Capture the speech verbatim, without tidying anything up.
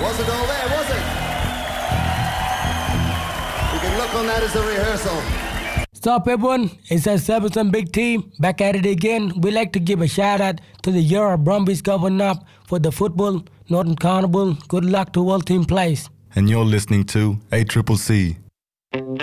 Wasn't all there, was it? We can look on that as a rehearsal. Stop everyone, it's our Surbiton Big Team back at it again. We'd like to give a shout out to the Euro Brumbies going up for the football Northern Carnival. Good luck to all team players. And you're listening to A C C C.